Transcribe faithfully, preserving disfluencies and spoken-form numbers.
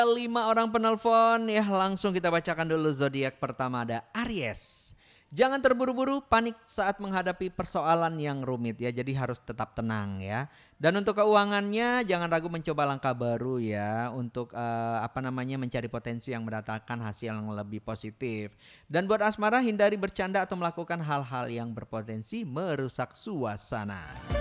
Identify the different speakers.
Speaker 1: Lima orang penelpon ya, langsung kita bacakan dulu zodiak pertama, ada Aries. Jangan terburu-buru panik saat menghadapi persoalan yang rumit ya, jadi harus tetap tenang ya. Dan untuk keuangannya jangan ragu mencoba langkah baru ya untuk eh, apa namanya mencari potensi yang mendatangkan hasil yang lebih positif. Dan buat asmara hindari bercanda atau melakukan hal-hal yang berpotensi merusak suasana.